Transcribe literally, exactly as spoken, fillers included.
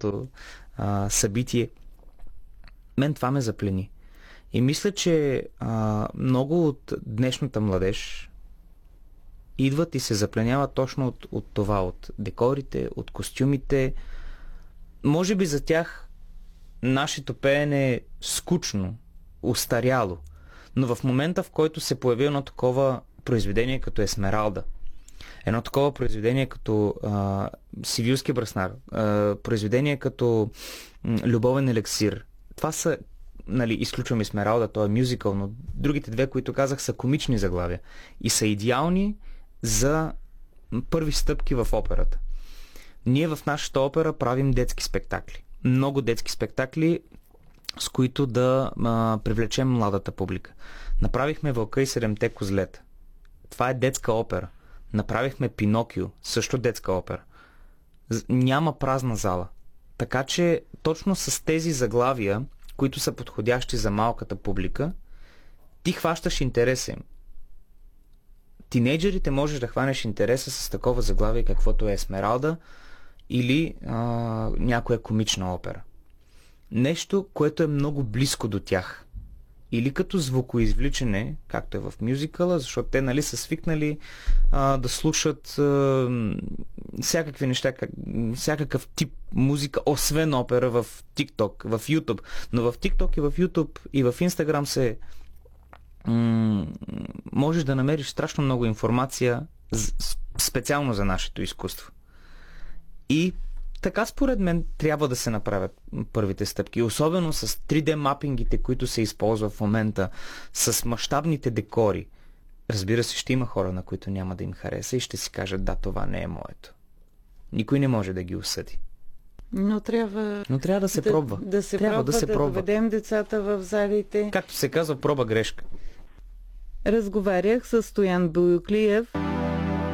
цялото а, събитие. Мен това ме заплени. И мисля, че а, много от днешната младеж идват и се запленяват точно от, от това, от декорите, от костюмите. Може би за тях нашето пеене е скучно, устаряло, но в момента, в който се появи едно такова произведение като Есмералда, едно такова произведение като а, Сивилски браснар, а, произведение като м, Любовен елексир, това са, нали, изключвам Есмералда, то е мюзикъл, но другите две, които казах, са комични заглавия и са идеални за първи стъпки в операта. Ние в нашата опера правим детски спектакли. Много детски спектакли, с които да а, привлечем младата публика. Направихме Вълка и седемте козлета. Това е детска опера. Направихме Пинокио, също детска опера. Няма празна зала. Така че точно с тези заглавия, които са подходящи за малката публика, ти хващаш интереса им. Тинейджерите можеш да хванеш интереса с такова заглавие, каквото е Есмералда или а, някоя комична опера. Нещо, което е много близко до тях. Или като звукоизвличане, както е в мюзикъла, защото те, нали, са свикнали а, да слушат а, всякакви неща, как, всякакъв тип музика, освен опера в TikTok, в YouTube. Но в TikTok и в YouTube и в Instagram се м- можеш да намериш страшно много информация специално за нашето изкуство. И така според мен трябва да се направят първите стъпки. Особено с три Д мапингите, които се използват в момента, с мащабните декори. Разбира се, ще има хора, на които няма да им хареса и ще си кажат, да, това не е моето. Никой не може да ги осъди. Но трябва, Но трябва да се да, пробва. Да се трябва пробва, да се да пробва. доведем децата в залите. Както се казва, проба грешка. Разговарях с Стоян Боюклиев.